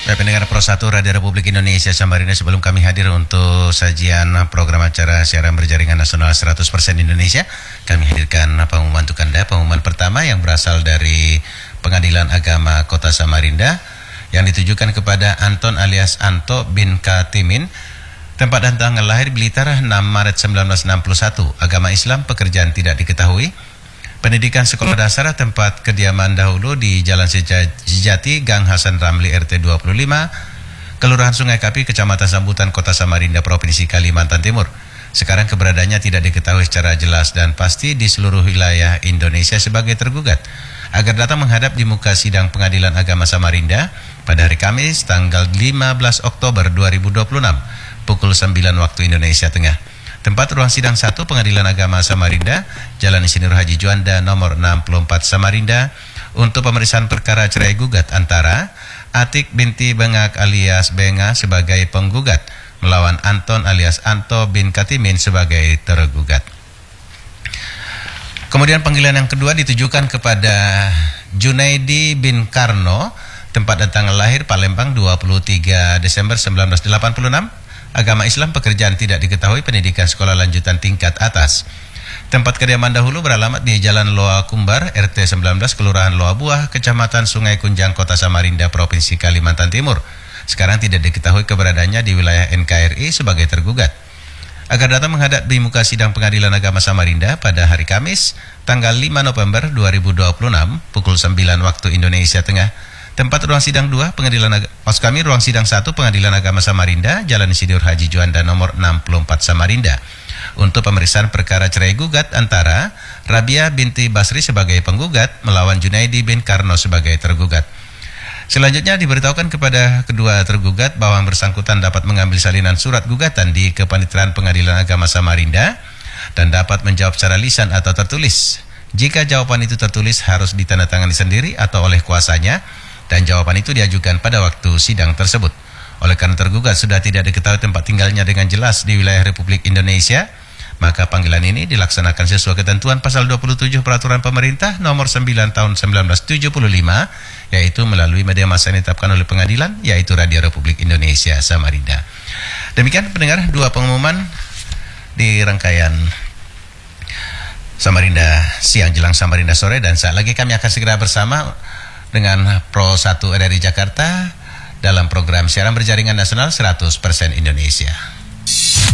Baik pendengar Pro 1 Radio Republik Indonesia Samarinda, sebelum kami hadir untuk sajian program acara siaran berjaringan nasional 100% Indonesia, kami hadirkan pengumuman untuk Anda. Pengumuman pertama yang berasal dari Pengadilan Agama Kota Samarinda yang ditujukan kepada Anton alias Anto bin Katimin, tempat dan tanggal lahir Blitar 6 Maret 1961, agama Islam, pekerjaan tidak diketahui. Pendidikan sekolah dasar tempat kediaman dahulu di Jalan Sejati, Gang Hasan Ramli RT 25, Kelurahan Sungai Kapi, Kecamatan Sambutan, Kota Samarinda, Provinsi Kalimantan Timur. Sekarang keberadaannya tidak diketahui secara jelas dan pasti di seluruh wilayah Indonesia sebagai tergugat. Agar datang menghadap di muka sidang Pengadilan Agama Samarinda pada hari Kamis tanggal 15 Oktober 2026 pukul 9 waktu Indonesia Tengah. Tempat ruang sidang 1 Pengadilan Agama Samarinda, Jalan Insinyur Haji Juanda nomor 64 Samarinda, untuk pemeriksaan perkara cerai gugat antara Atik binti Bengak alias Benga sebagai penggugat melawan Anton alias Anto bin Katimin sebagai tergugat. Kemudian panggilan yang kedua ditujukan kepada Junaidi bin Karno, tempat dan tanggal lahir Palembang 23 Desember 1986. Agama Islam, pekerjaan tidak diketahui, pendidikan sekolah lanjutan tingkat atas. Tempat kediaman dahulu beralamat di Jalan Loa Kumbar, RT 19, Kelurahan Loa Buah, Kecamatan Sungai Kunjang, Kota Samarinda, Provinsi Kalimantan Timur. Sekarang tidak diketahui keberadaannya di wilayah NKRI sebagai tergugat. Agar datang menghadap di muka sidang Pengadilan Agama Samarinda pada hari Kamis, tanggal 5 November 2026, pukul 9 waktu Indonesia Tengah. Tempat ruang sidang 2 ruang sidang 1 Pengadilan Agama Samarinda, Jalan Insinyur Haji Juanda nomor 64 Samarinda, untuk pemeriksaan perkara cerai gugat antara Rabia binti Basri sebagai penggugat melawan Junaidi bin Karno sebagai tergugat. Selanjutnya diberitahukan kepada kedua tergugat bahwa bersangkutan dapat mengambil salinan surat gugatan di Kepanitiaan Pengadilan Agama Samarinda dan dapat menjawab secara lisan atau tertulis. Jika jawaban itu tertulis harus ditandatangani sendiri atau oleh kuasanya, dan jawaban itu diajukan pada waktu sidang tersebut. Oleh karena tergugat sudah tidak diketahui tempat tinggalnya dengan jelas di wilayah Republik Indonesia, maka panggilan ini dilaksanakan sesuai ketentuan pasal 27 Peraturan Pemerintah nomor 9 tahun 1975, yaitu melalui media massa yang ditetapkan oleh pengadilan, yaitu Radio Republik Indonesia Samarinda. Demikian pendengar, dua pengumuman di rangkaian Samarinda Siang Jelang Samarinda Sore, dan saat lagi kami akan segera bersama dengan Pro 1 RRI Jakarta dalam program siaran berjaringan nasional 100% Indonesia.